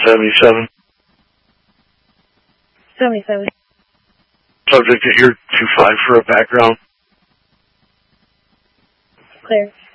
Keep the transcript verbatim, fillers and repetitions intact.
seventy-seven. seventy-seven. Subject to ear two five for a background. Clear.